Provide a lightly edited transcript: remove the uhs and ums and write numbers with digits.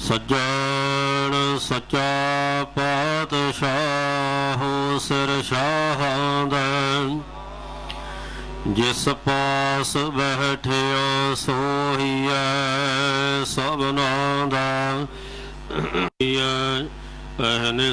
ਸੱਜਣ ਸੱਚਾ ਪਾਤਸ਼ਾਹ ਸਿਰ ਸ਼ਾਹਾਂ ਦਾ, ਜਿਸ ਪਾਸ ਬੈਠਿਆ ਸੋਹੀਐ ਸਭਨਾ ਦਾ। ਅਹਨਿ